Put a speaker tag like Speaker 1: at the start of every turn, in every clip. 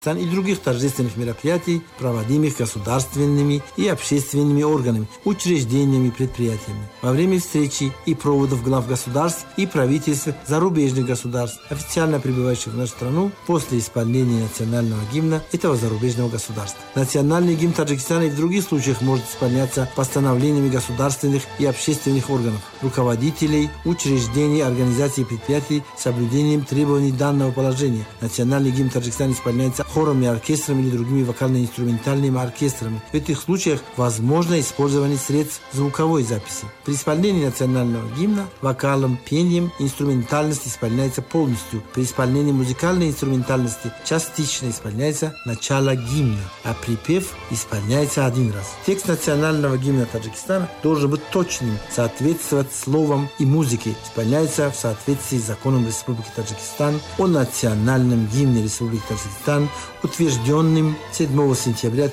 Speaker 1: и других торжественных мероприятий, проводимых государственными и общественными органами, учреждениями и предприятиями. Во время встречи и проводов глав государств и правительств зарубежных государств, официально прибывающих в нашу страну после исполнения национального гимна этого зарубежного государства. Национальный гимн Таджикистана и в других случаях может исполняться постановлениями государственных и общественных органов, руководителей, учреждений, организаций и предприятий с соблюдением требований данного положения. Национальный гимн Таджикистана исполняется хором и оркестром или другими вокально-инструментальными оркестрами. В этих случаях возможно использование средств звуковой записи. При исполнении национального гимна вокалом, пением инструментальность исполняется полностью. При исполнении музыкальной инструментальности частично исполняется начало гимна, а припев исполняется один раз. Текст национального гимна Таджикистана должен быть точным, соответствовать словам и музыке. Исполняется в соответствии с законом Республики Таджикистан о национальном гимне Республики Таджикистан, утвержденным 7 сентября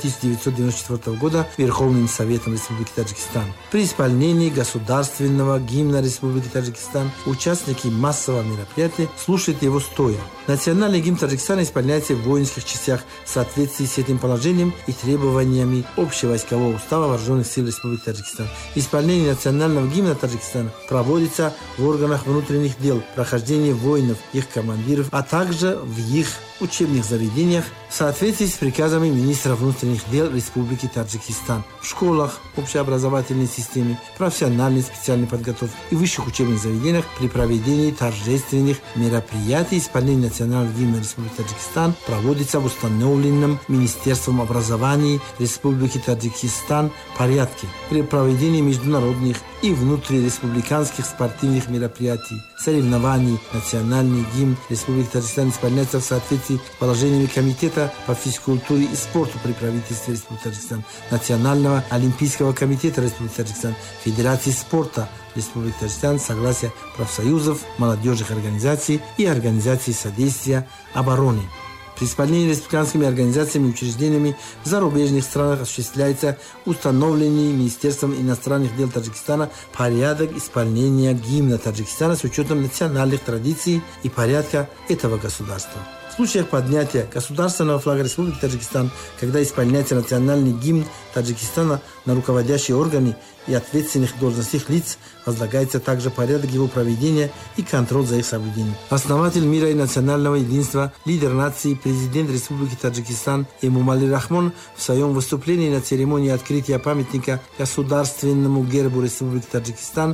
Speaker 1: 1994 года Верховным Советом Республики Таджикистан. При исполнении государственного гимна Республики Таджикистан участники массового мероприятия слушают его стоя. Национальный гимн Таджикистана исполняется в воинских частях в соответствии с этим положением и требованиями общевойскового устава Вооруженных сил Республики Таджикистан. Исполнение национального гимна Таджикистана проводится в органах внутренних дел, прохождение воинов, их командиров, а также в их учебных заведениях в соответствии с приказами министра внутренних дел Республики Таджикистан, в школах, общеобразовательной системе, профессиональной специальной подготовке и высших учебных заведениях при проведении торжественных мероприятий. Исполнение национального гимна Республики Таджикистан проводится в установленном Министерством образования Республики Таджикистан порядке. При проведении международных и внутриреспубликанских спортивных мероприятий, соревнований, национальный гимн Республики Таджикистан исполняется в соответствии с положениями Комитета по физкультуре и спорту при правительстве Республики Таджикистан, Национального олимпийского комитета Республики Таджикистан, Федерации спорта Республики Таджикистан, согласия профсоюзов, молодежных организаций и организаций содействия обороне. При исполнении республиканскими организациями и учреждениями в зарубежных странах осуществляется установленный Министерством иностранных дел Таджикистана порядок исполнения гимна Таджикистана с учетом национальных традиций и порядка этого государства. В случаях поднятия государственного флага Республики Таджикистан, когда исполняется национальный гимн Таджикистана, на руководящие органы и ответственных должностных лиц возлагается также порядок его проведения и контроль за их соблюдением. Основатель мира и национального единства, лидер нации, президент Республики Таджикистан Эмомали Рахмон в своем выступлении на церемонии открытия памятника государственному гербу Республики Таджикистан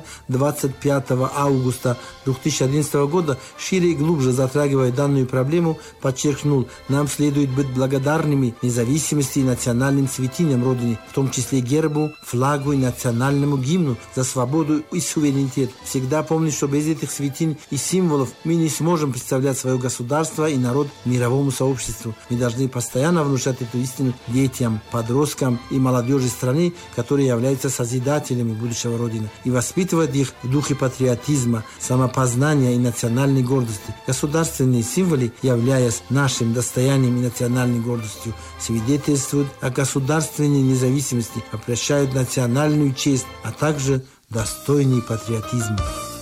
Speaker 1: 25 августа 2011 года, шире и глубже затрагивая данную проблему, подчеркнул: нам следует быть благодарными независимости и национальным святыням Родины, в том числе гербу, флагу и национальному гимну, за свободу и суверенитет. Всегда помнить, что без этих святынь и символов мы не сможем представлять свое государство и народ мировому сообществу. Мы должны постоянно внушать эту истину детям, подросткам и молодежи страны, которые являются созидателями будущего Родины, и воспитывать их в духе патриотизма, самопознания и национальной гордости. Государственные символы, являясь нашим достоянием и национальной гордостью, свидетельствуют о государственной независимости, обращают национальную честь, а также достойный патриотизм.